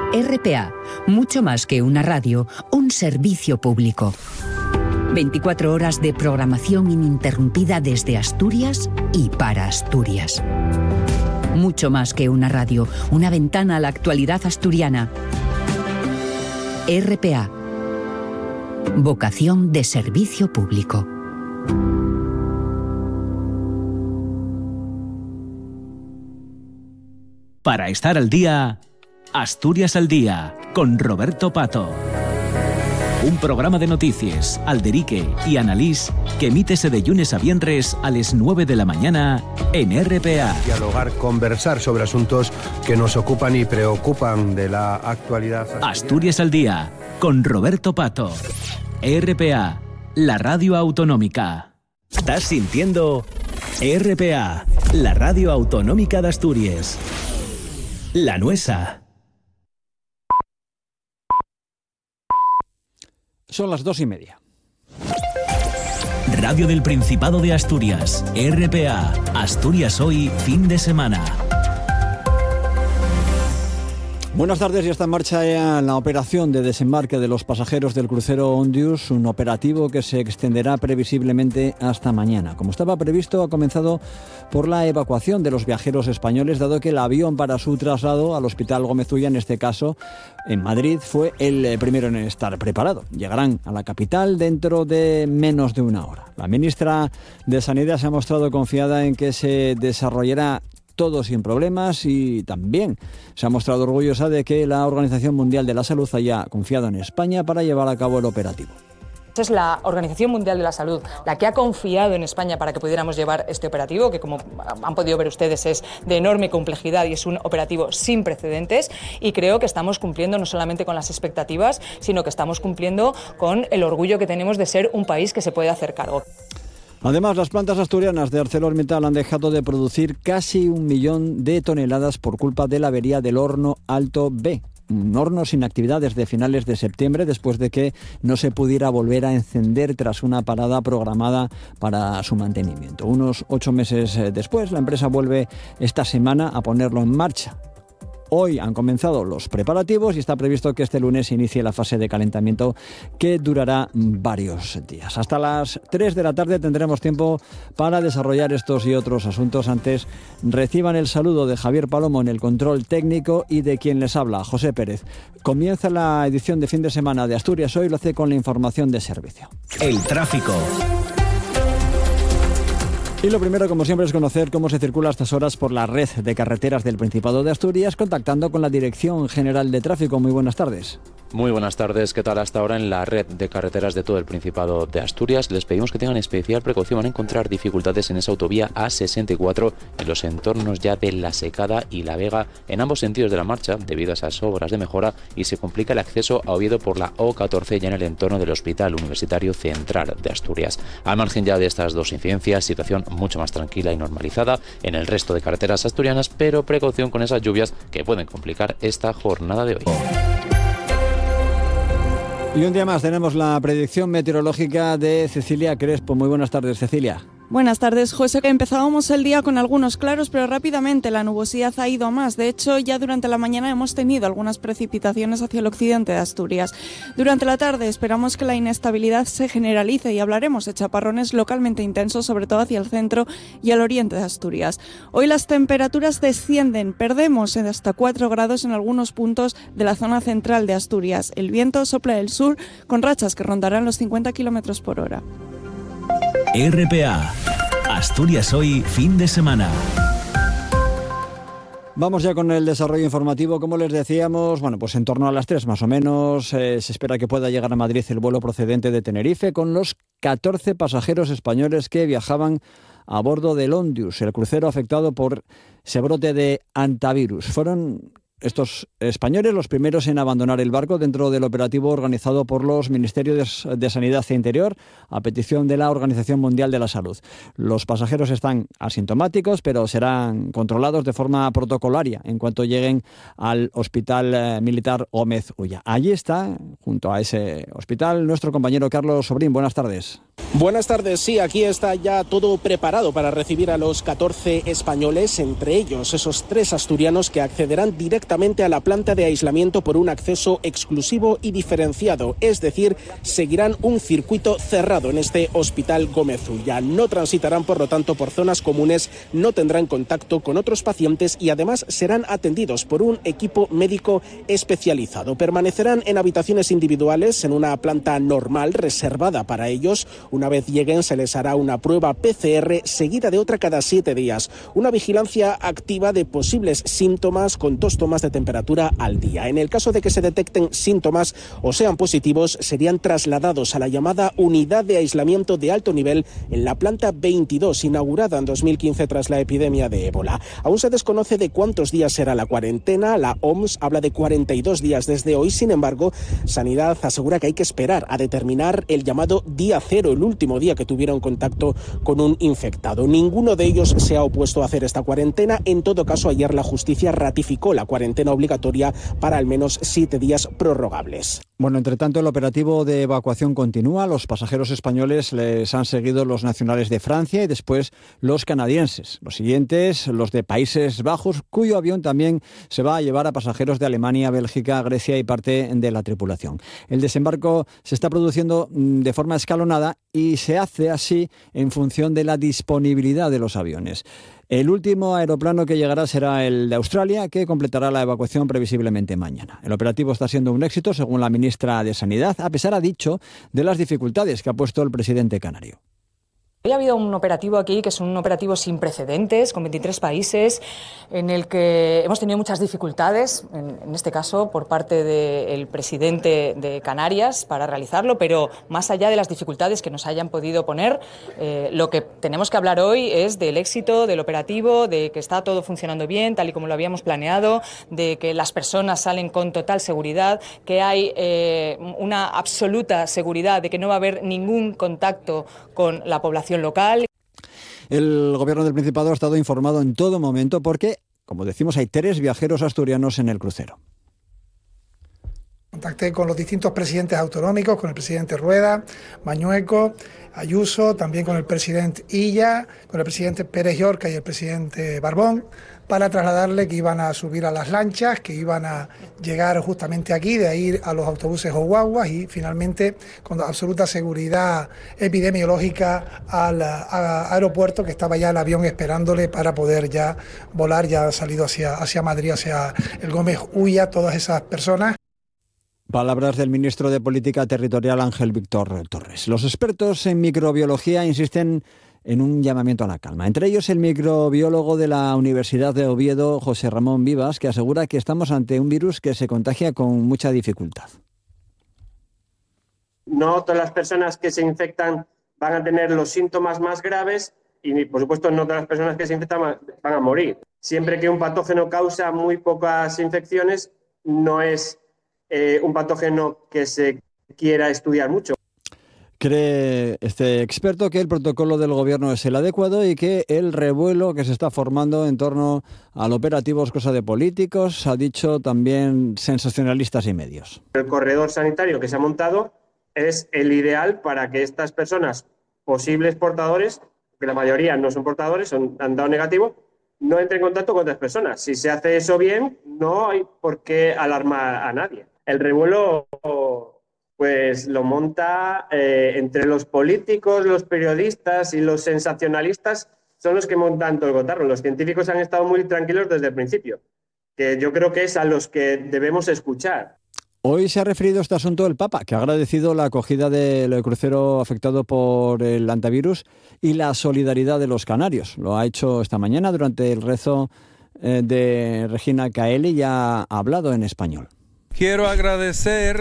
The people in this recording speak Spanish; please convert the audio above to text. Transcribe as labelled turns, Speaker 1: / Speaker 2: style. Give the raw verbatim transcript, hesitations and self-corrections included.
Speaker 1: R P A, mucho más que una radio, un servicio público. veinticuatro horas de programación ininterrumpida desde Asturias y para Asturias. Mucho más que una radio, una ventana a la actualidad asturiana. R P A. Vocación de servicio público.
Speaker 2: Para estar al día, Asturias al Día, con Roberto Pato. Un programa de noticias, alderique y analís que emítese de lunes a viernes a las nueve de la mañana en R P A.
Speaker 3: Dialogar, conversar sobre asuntos que nos ocupan y preocupan de la actualidad asturiana.
Speaker 2: Asturias al Día, con Roberto Pato. R P A, la radio autonómica. ¿Estás sintiendo? R P A, la radio autonómica de Asturias. La nuestra.
Speaker 4: Son las dos y media.
Speaker 2: Radio del Principado de Asturias, R P A, Asturias Hoy, fin de semana.
Speaker 4: Buenas tardes, ya está en marcha ya la operación de desembarque de los pasajeros del crucero Ondius, un operativo que se extenderá previsiblemente hasta mañana. Como estaba previsto, ha comenzado por la evacuación de los viajeros españoles, dado que el avión para su traslado al Hospital Gómez Ulla, en este caso en Madrid, fue el primero en estar preparado. Llegarán a la capital dentro de menos de una hora. La ministra de Sanidad se ha mostrado confiada en que se desarrollará todo sin problemas y también se ha mostrado orgullosa de que la Organización Mundial de la Salud haya confiado en España para llevar a cabo el operativo.
Speaker 5: Es la Organización Mundial de la Salud la que ha confiado en España para que pudiéramos llevar este operativo, que como han podido ver ustedes es de enorme complejidad y es un operativo sin precedentes, y creo que estamos cumpliendo no solamente con las expectativas, sino que estamos cumpliendo con el orgullo que tenemos de ser un país que se puede hacer cargo.
Speaker 4: Además, las plantas asturianas de ArcelorMittal han dejado de producir casi un millón de toneladas por culpa de la avería del horno Alto B. Un horno sin actividad desde finales de septiembre, después de que no se pudiera volver a encender tras una parada programada para su mantenimiento. Unos ocho meses después, la empresa vuelve esta semana a ponerlo en marcha. Hoy han comenzado los preparativos y está previsto que este lunes se inicie la fase de calentamiento, que durará varios días. Hasta las tres de la tarde tendremos tiempo para desarrollar estos y otros asuntos. Antes, reciban el saludo de Javier Palomo en el control técnico y de quien les habla, José Pérez. Comienza la edición de fin de semana de Asturias Hoy, lo hace con la información de servicio.
Speaker 2: El tráfico.
Speaker 4: Y lo primero, como siempre, es conocer cómo se circula a estas horas por la red de carreteras del Principado de Asturias, contactando con la Dirección General de Tráfico. Muy buenas tardes.
Speaker 6: Muy buenas tardes, ¿qué tal? Hasta ahora en la red de carreteras de todo el Principado de Asturias les pedimos que tengan especial precaución. Van a encontrar dificultades en esa autovía A sesenta y cuatro en los entornos ya de La Secada y La Vega en ambos sentidos de la marcha debido a esas obras de mejora, y se complica el acceso a Oviedo por la O catorce ya en el entorno del Hospital Universitario Central de Asturias. Al margen ya de estas dos incidencias, situación mucho más tranquila y normalizada en el resto de carreteras asturianas, pero precaución con esas lluvias que pueden complicar esta jornada de hoy.
Speaker 4: Y un día más tenemos la predicción meteorológica de Cecilia Crespo. Muy buenas tardes, Cecilia.
Speaker 7: Buenas tardes, José. Empezábamos el día con algunos claros, pero rápidamente la nubosidad ha ido a más. De hecho, ya durante la mañana hemos tenido algunas precipitaciones hacia el occidente de Asturias. Durante la tarde esperamos que la inestabilidad se generalice y hablaremos de chaparrones localmente intensos, sobre todo hacia el centro y el oriente de Asturias. Hoy las temperaturas descienden, perdemos en hasta cuatro grados en algunos puntos de la zona central de Asturias. El viento sopla del sur con rachas que rondarán los cincuenta kilómetros por hora.
Speaker 2: R P A, Asturias Hoy, fin de semana.
Speaker 4: Vamos ya con el desarrollo informativo. Como les decíamos, bueno, pues en torno a las tres más o menos eh, se espera que pueda llegar a Madrid el vuelo procedente de Tenerife con los catorce pasajeros españoles que viajaban a bordo del Ondius, el crucero afectado por ese brote de hantavirus. Fueron estos españoles los primeros en abandonar el barco dentro del operativo organizado por los Ministerios de Sanidad e Interior a petición de la Organización Mundial de la Salud. Los pasajeros están asintomáticos, pero serán controlados de forma protocolaria en cuanto lleguen al Hospital Militar Gómez Ulla. Allí está, junto a ese hospital, nuestro compañero Carlos Sobrín. Buenas tardes.
Speaker 8: Buenas tardes, sí, aquí está ya todo preparado para recibir a los catorce españoles, entre ellos esos tres asturianos que accederán directamente directamente a la planta de aislamiento por un acceso exclusivo y diferenciado, es decir, seguirán un circuito cerrado en este Hospital Gómez Ulla. No transitarán, por lo tanto, por zonas comunes, no tendrán contacto con otros pacientes y además serán atendidos por un equipo médico especializado. Permanecerán en habitaciones individuales en una planta normal reservada para ellos. Una vez lleguen se les hará una prueba P C R seguida de otra cada siete días. Una vigilancia activa de posibles síntomas con dos tomas de temperatura al día. En el caso de que se detecten síntomas o sean positivos, serían trasladados a la llamada unidad de aislamiento de alto nivel en la planta veintidós, inaugurada en dos mil quince tras la epidemia de ébola. Aún se desconoce de cuántos días será la cuarentena. La O M S habla de cuarenta y dos días desde hoy. Sin embargo, Sanidad asegura que hay que esperar a determinar el llamado día cero, el último día que tuvieron contacto con un infectado. Ninguno de ellos se ha opuesto a hacer esta cuarentena. En todo caso, ayer la justicia ratificó la cuarentena obligatoria para al menos siete días prorrogables.
Speaker 4: Bueno, entre tanto, el operativo de evacuación continúa. Los pasajeros españoles les han seguido los nacionales de Francia y después los canadienses. Los siguientes, los de Países Bajos, cuyo avión también se va a llevar a pasajeros de Alemania, Bélgica, Grecia y parte de la tripulación. El desembarco se está produciendo de forma escalonada y se hace así en función de la disponibilidad de los aviones. El último aeroplano que llegará será el de Australia, que completará la evacuación previsiblemente mañana. El operativo está siendo un éxito, según la ministra de Sanidad, a pesar, ha dicho, de las dificultades que ha puesto el presidente canario.
Speaker 5: Hoy ha habido un operativo aquí que es un operativo sin precedentes, con veintitrés países, en el que hemos tenido muchas dificultades, en, en este caso por parte del presidente de Canarias, para realizarlo, pero más allá de las dificultades que nos hayan podido poner, eh, lo que tenemos que hablar hoy es del éxito del operativo, de que está todo funcionando bien, tal y como lo habíamos planeado, de que las personas salen con total seguridad, que hay eh, una absoluta seguridad de que no va a haber ningún contacto con la población local.
Speaker 4: El gobierno del Principado ha estado informado en todo momento porque, como decimos, hay tres viajeros asturianos en el crucero.
Speaker 9: Contacté con los distintos presidentes autonómicos, con el presidente Rueda, Mañueco, Ayuso, también con el presidente Illa, con el presidente Pérez Llorca y el presidente Barbón, para trasladarle que iban a subir a las lanchas, que iban a llegar justamente aquí, de ahí a los autobuses o guaguas y finalmente con absoluta seguridad epidemiológica al a, aeropuerto, que estaba ya el avión esperándole para poder ya volar, ya ha salido hacia, hacia Madrid, hacia el Gómez Ulla, todas esas personas.
Speaker 4: Palabras del ministro de Política Territorial, Ángel Víctor Torres. Los expertos en microbiología insisten en un llamamiento a la calma. Entre ellos el microbiólogo de la Universidad de Oviedo, José Ramón Vivas, que asegura que estamos ante un virus que se contagia con mucha dificultad.
Speaker 10: No todas las personas que se infectan van a tener los síntomas más graves y, por supuesto, no todas las personas que se infectan van a morir. Siempre que un patógeno causa muy pocas infecciones, no es eh, un patógeno que se quiera estudiar mucho.
Speaker 4: Cree este experto que el protocolo del gobierno es el adecuado y que el revuelo que se está formando en torno al operativo es cosa de políticos, ha dicho también sensacionalistas y medios.
Speaker 10: El corredor sanitario que se ha montado es el ideal para que estas personas, posibles portadores, que la mayoría no son portadores, son, han dado negativo, no entren en contacto con otras personas. Si se hace eso bien, no hay por qué alarmar a nadie. El revuelo pues lo monta eh, entre los políticos, los periodistas y los sensacionalistas, son los que montan todo el cotarro. Los científicos han estado muy tranquilos desde el principio, que yo creo que es a los que debemos escuchar.
Speaker 4: Hoy se ha referido a este asunto el Papa, que ha agradecido la acogida del crucero afectado por el antivirus y la solidaridad de los canarios. Lo ha hecho esta mañana durante el rezo de Regina Caeli y ha hablado en español.
Speaker 11: Quiero agradecer